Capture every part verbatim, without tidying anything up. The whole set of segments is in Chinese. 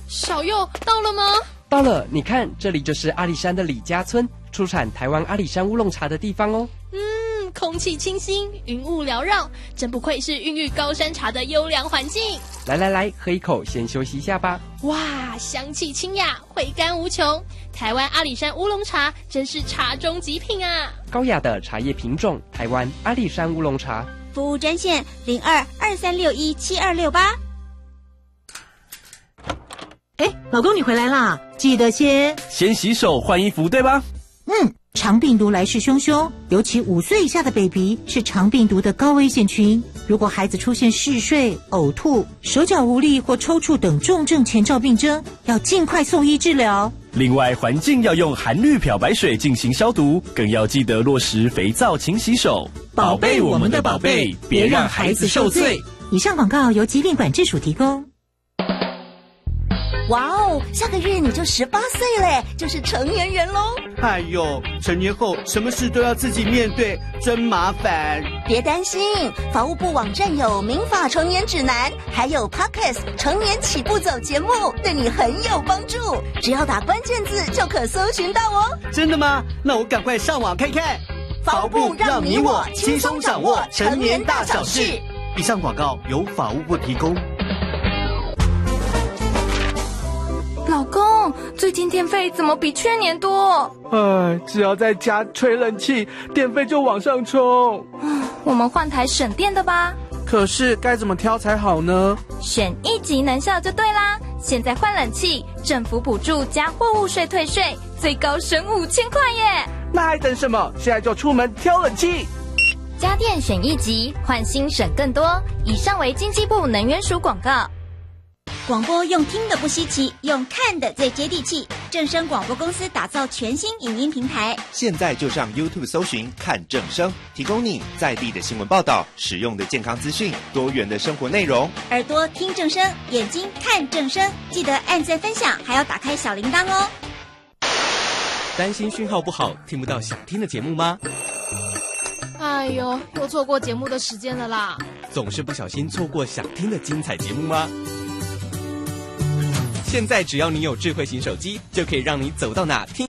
小佑到了吗？ 到了，你看，这里就是阿里山的李家村，出产台湾阿里山乌龙茶的地方哦。 嗯，空气清新，云雾缭绕，真不愧是孕育高山茶的优良环境。 来来来，喝一口，先休息一下吧。 哇，香气清雅，回甘无穷。台湾阿里山乌龙茶真是茶中极品啊！ 高雅的茶叶品种，台湾阿里山乌龙茶。 服务专线零二二三六一七二六八。 哎，老公你回来啦，记得先先洗手换衣服，对吧？ 嗯，肠病毒来势汹汹，尤其五岁以下的 baby 是肠病毒的高危险群。如果孩子出现嗜睡、呕吐、手脚无力或抽搐等重症前兆病征，要尽快送医治疗。 另外，环境要用含氯漂白水进行消毒，更要记得落实肥皂勤洗手， 宝贝我们的宝贝，别让孩子受罪。以上广告由疾病管制署提供。 哇哦，下个月你就十八岁嘞，就是成年人喽！ 哎呦，成年后什么事都要自己面对，真麻烦。 别担心，法务部网站有民法成年指南，还有 Podcast 成年起步走节目，对你很有帮助。只要打关键字就可搜寻到哦。 真的吗？那我赶快上网看看。 法务部让你我轻松掌握成年大小事。 以上广告由法务部提供。 老公，最近电费怎么比去年多？ 哎，只要在家吹冷气，电费就往上冲。 我们换台省电的吧。 可是该怎么挑才好呢？ 选一级能效就对啦。现在换冷气，政府补助加货物税退税，最高省五千块耶！ 那还等什么？现在就出门挑冷气。 家电选一级，换新省更多。以上为经济部能源署广告。 广播用听的不稀奇，用看的最接地气。正声广播公司打造全新影音平台， 现在就上 YouTube 搜寻看正声，提供你在地的新闻报道、实用的健康资讯、多元的生活内容。 耳朵听正声，眼睛看正声，记得按赞分享，还要打开小铃铛哦。 担心讯号不好，听不到想听的节目吗？ 哎呦，又错过节目的时间了啦！ 总是不小心错过想听的精彩节目吗？现在只要你有智慧型手机，就可以让你走到哪听。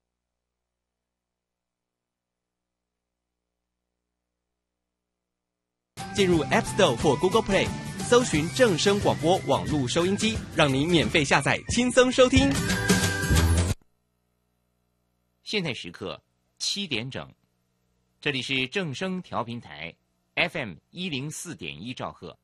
进入 App Store 或 Google Play， 搜寻正声广播网络收音机，让你免费下载，轻松收听。 现在时刻七点整，这里是正声调频台 F M 一零四点一兆赫。